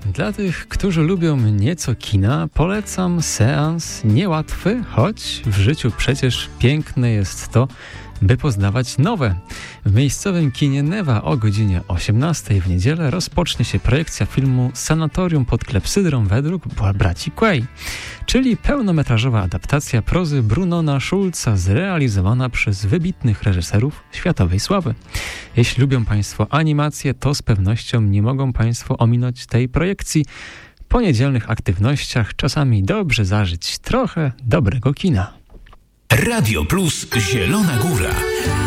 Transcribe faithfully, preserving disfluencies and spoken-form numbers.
Dla tych, którzy lubią nieco kina, polecam seans niełatwy, choć w życiu przecież piękne jest to, by poznawać nowe. W miejscowym kinie Newa o godzinie osiemnastej w niedzielę rozpocznie się projekcja filmu Sanatorium pod klepsydrą według braci Quay, czyli pełnometrażowa adaptacja prozy Brunona Schulza zrealizowana przez wybitnych reżyserów światowej sławy. Jeśli lubią Państwo animacje, to z pewnością nie mogą Państwo ominąć tej projekcji. Po niedzielnych aktywnościach czasami dobrze zażyć trochę dobrego kina. Radio Plus Zielona Góra.